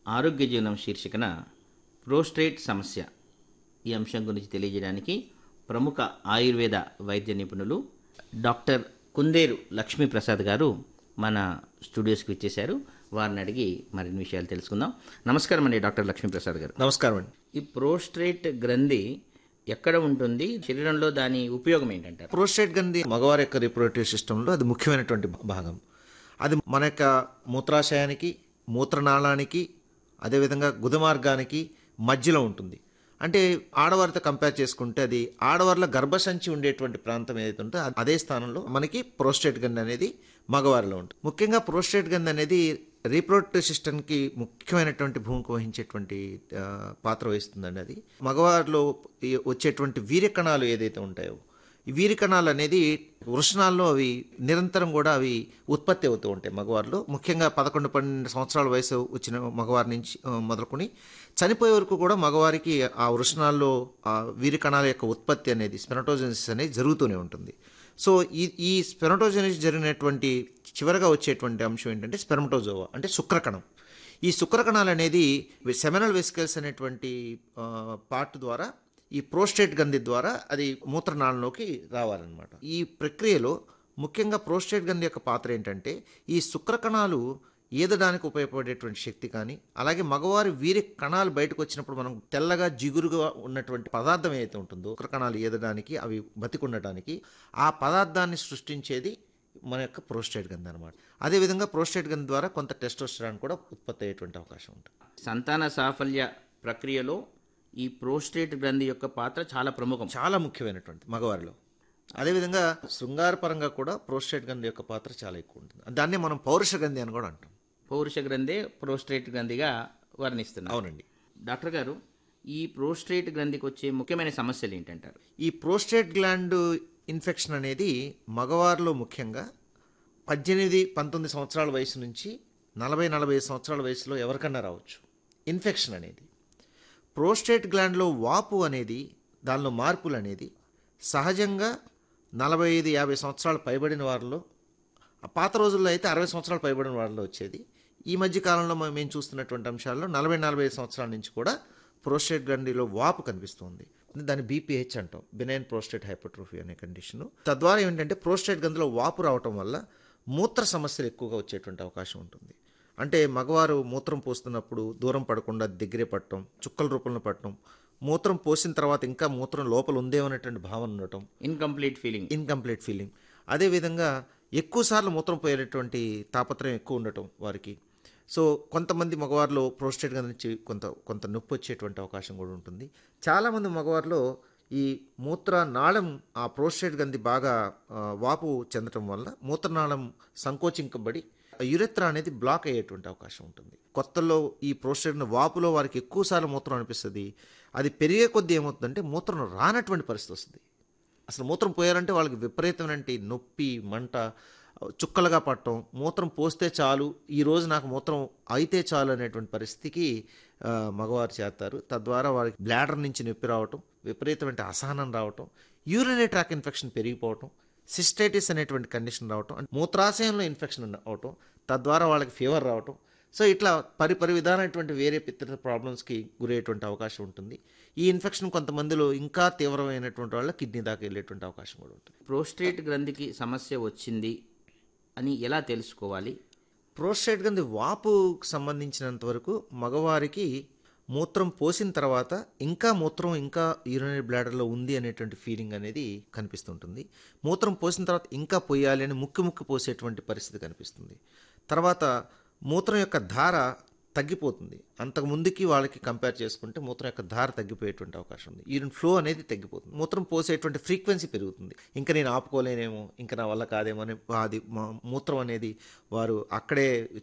ఆరోగ్య జీవనం శీర్షికన ప్రోస్ట్రేట్ సమస్య ఈ అంశం గురించి తెలియజేయడానికి ప్రముఖ ఆయుర్వేద వైద్య నిపుణులు డాక్టర్ కుందేరు లక్ష్మీప్రసాద్ గారు మన స్టూడియోస్కి ఇచ్చేశారు. వారిని అడిగి మరిన్ని విషయాలు తెలుసుకుందాం. నమస్కారం అండి డాక్టర్ లక్ష్మీప్రసాద్ గారు. నమస్కారం అండి. ఈ ప్రోస్ట్రేట్ గ్రంథి ఎక్కడ ఉంటుంది, శరీరంలో దాని ఉపయోగం ఏంటంటారు? ప్రోస్టేట్ గ్రంథి మగవారి యొక్క రిప్రొడక్టివ్ సిస్టంలో అది ముఖ్యమైనటువంటి భాగం. అది మన యొక్క మూత్రాశయానికి, మూత్రనాళానికి, అదేవిధంగా గుదమార్గానికి మధ్యలో ఉంటుంది. అంటే ఆడవారితో కంపేర్ చేసుకుంటే అది ఆడవారిలో గర్భసంచి ఉండేటువంటి ప్రాంతం ఏదైతే ఉంటుందో అదే స్థానంలో మనకి ప్రోస్టేట్ గ్రంథి అనేది మగవారిలో ఉంటుంది. ముఖ్యంగా ప్రోస్టేట్ గ్రంథి అనేది రీప్రొడక్టివ్ సిస్టమ్కి ముఖ్యమైనటువంటి భూమిక వహించేటువంటి పాత్ర వహిస్తుందండి. అది మగవారిలో వచ్చేటువంటి వీర్యకణాలు ఏదైతే ఉంటాయో ఈ వీర్యకణాలు అనేది వృషణాల్లో అవి నిరంతరం కూడా అవి ఉత్పత్తి అవుతూ ఉంటాయి మగవారిలో. ముఖ్యంగా 11-12 సంవత్సరాల వయసు వచ్చిన మగవారి నుంచి మొదలుకొని చనిపోయే వరకు కూడా మగవారికి ఆ వృషణాల్లో ఆ వీర్యకణాల యొక్క ఉత్పత్తి అనేది స్పెర్మటోజెనిసిస్ అనేది జరుగుతూనే ఉంటుంది. సో ఈ స్పెర్మటోజెనిసిస్ జరిగినటువంటి చివరగా వచ్చేటువంటి అంశం ఏంటంటే స్పెర్మటోజోవా అంటే శుక్రకణం. ఈ శుక్రకణాలు అనేది సెమినల్ వెసికల్స్ అనేటువంటి పార్ట్ ద్వారా ఈ ప్రోస్టేట్ గ్రంథి ద్వారా అది మూత్రనాళంలోకి రావాలన్నమాట. ఈ ప్రక్రియలో ముఖ్యంగా ప్రోస్టేట్ గ్రంథి యొక్క పాత్ర ఏంటంటే ఈ శుక్రకణాలు ఈదడానికి ఉపయోగపడేటువంటి శక్తి కానీ, అలాగే మగవారి వీరి కణాలు బయటకు వచ్చినప్పుడు మనం తెల్లగా జిగురుగా ఉన్నటువంటి పదార్థం ఏదైతే ఉంటుందో శుక్రకణాలు ఈదడానికి అవి బతికుండటానికి ఆ పదార్థాన్ని సృష్టించేది మన యొక్క ప్రోస్టేట్ గ్రంథి అనమాట. అదేవిధంగా ప్రోస్టేట్ గ్రంథి ద్వారా కొంత టెస్టోస్టెరాన్ కూడా ఉత్పత్తి అయ్యేటువంటి అవకాశం ఉంటుంది. సంతాన సాఫల్య ప్రక్రియలో ఈ ప్రోస్టేట్ గ్రంథి యొక్క పాత్ర చాలా ప్రముఖం, చాలా ముఖ్యమైనటువంటి మగవారిలో. అదేవిధంగా శృంగారపరంగా కూడా ప్రోస్టేట్ గ్రంథి యొక్క పాత్ర చాలా ఎక్కువ ఉంటుంది. దాన్నే మనం పౌరుష గ్రంథి అని కూడా అంటాం. పౌరుష గ్రంథి ప్రోస్టేట్ గ్రంథిగా వర్ణిస్తున్నారు. అవునండి డాక్టర్ గారు, ఈ ప్రోస్టేట్ గ్రంథికి వచ్చే ముఖ్యమైన సమస్యలు ఏంటంటారు? ఈ ప్రోస్టేట్ గ్లాండ్ ఇన్ఫెక్షన్ అనేది మగవారిలో ముఖ్యంగా 18-19 సంవత్సరాల వయసు నుంచి 40-45 సంవత్సరాల వయసులో ఎవరికన్నా రావచ్చు. ఇన్ఫెక్షన్ అనేది ప్రోస్టేట్ గ్లాండ్లో వాపు అనేది, దానిలో మార్పులు అనేది సహజంగా 45-50 సంవత్సరాలు పైబడిన వారిలో, ఆ పాత రోజుల్లో అయితే 60 సంవత్సరాలు పైబడిన వారిలో వచ్చేది. ఈ మధ్య కాలంలో మేము చూస్తున్నటువంటి అంశాల్లో 40-45 సంవత్సరాల నుంచి కూడా ప్రోస్టేట్ గ్రంథిలో వాపు కనిపిస్తుంది. దాన్ని బీపీహెచ్ అంటాం, బినైన్ ప్రోస్టేట్ హైపర్ట్రోఫీ అనే కండిషను. తద్వారా ఏంటంటే ప్రోస్టేట్ గ్రంథిలో వాపు రావటం వల్ల మూత్ర సమస్యలు ఎక్కువగా వచ్చేటువంటి అవకాశం ఉంటుంది. అంటే మగవారు మూత్రం పోస్తున్నప్పుడు దూరం పడకుండా దగ్గరే పట్టడం, చుక్కల రూపంలో పట్టడం, మూత్రం పోసిన తర్వాత ఇంకా మూత్రం లోపల ఉందేమనేటువంటి భావన ఉండటం, ఇన్కంప్లీట్ ఫీలింగ్. అదేవిధంగా ఎక్కువసార్లు మూత్రం పోయేటువంటి తాపత్రయం ఎక్కువ ఉండటం వారికి. సో కొంతమంది మగవారిలో ప్రోస్టేట్ గ్రంథి నుంచి కొంత నొప్పి వచ్చేటువంటి అవకాశం కూడా ఉంటుంది. చాలామంది మగవారిలో ఈ మూత్రనాళం ఆ ప్రోస్టేట్ గ్రంథి బాగా వాపు చెందటం వల్ల మూత్రనాళం సంకోచించబడి యురెత్రా అనేది బ్లాక్ అయ్యేటువంటి అవకాశం ఉంటుంది. కొత్తలో ఈ ప్రోస్టేట్ వాపులో వారికి ఎక్కువసార్లు మూత్రం అనిపిస్తుంది. అది పెరిగే కొద్దీ ఏమవుతుందంటే మూత్రం రానటువంటి పరిస్థితి వస్తుంది. అసలు మూత్రం పోయారంటే వాళ్ళకి విపరీతమైన నొప్పి, మంట, చుక్కలుగా పట్టడం, మూత్రం పోస్తే చాలు, ఈరోజు నాకు మూత్రం అయితే చాలు అనేటువంటి పరిస్థితికి మగవారు చేస్తారు. తద్వారా వారికి బ్లాడర్ నుంచి నొప్పి రావటం, విపరీతమైన అసహనం రావటం, యూరినరీ ట్రాక్ ఇన్ఫెక్షన్ పెరిగిపోవటం, సిస్టైటిస్ అనేటువంటి కండిషన్ రావటం, మూత్రాశయంలో ఇన్ఫెక్షన్ అవటం, తద్వారా వాళ్ళకి ఫీవర్ రావటం. సో ఇట్లా విధానమైనటువంటి వేరే ఇతర ప్రాబ్లమ్స్కి గురయ్యేటువంటి అవకాశం ఉంటుంది. ఈ ఇన్ఫెక్షన్ కొంతమందిలో ఇంకా తీవ్రమైనటువంటి వాళ్ళ కిడ్నీ దాకా వెళ్ళేటువంటి అవకాశం కూడా ఉంటుంది. ప్రోస్టేట్ గ్రంథికి సమస్య వచ్చింది అని ఎలా తెలుసుకోవాలి? ప్రోస్టేట్ గ్రంథి వాపుకు సంబంధించినంత వరకు మగవారికి మూత్రం పోసిన తర్వాత ఇంకా యూరినరీ బ్లాడర్లో ఉంది అనేటువంటి ఫీలింగ్ అనేది కనిపిస్తుంటుంది. మూత్రం పోసిన తర్వాత ఇంకా పోయాలి అని ముక్కి పోసేటువంటి పరిస్థితి కనిపిస్తుంది. తర్వాత మూత్రం యొక్క ధార తగ్గిపోతుంది. అంతకు ముందుకి వాళ్ళకి కంపేర్ చేసుకుంటే మూత్రం యొక్క ధార తగ్గిపోయేటువంటి అవకాశం ఉంది. యూరిన్ ఫ్లో అనేది తగ్గిపోతుంది. మూత్రం పోసేటువంటి ఫ్రీక్వెన్సీ పెరుగుతుంది. ఇంకా నేను ఆపుకోలేనేమో, ఇంకా నా వల్ల కాదేమో అని అది మూత్రం అనేది వారు అక్కడే